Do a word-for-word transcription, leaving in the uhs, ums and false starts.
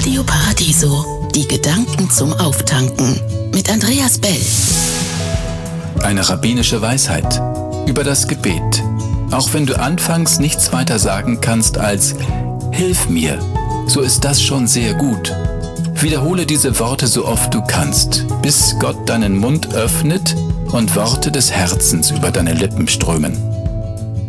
Radio Paradiso, die Gedanken zum Auftanken mit Andreas Bell. Eine rabbinische Weisheit über das Gebet. Auch wenn du anfangs nichts weiter sagen kannst als Hilf mir, so ist das schon sehr gut. Wiederhole diese Worte so oft du kannst, bis Gott deinen Mund öffnet und Worte des Herzens über deine Lippen strömen.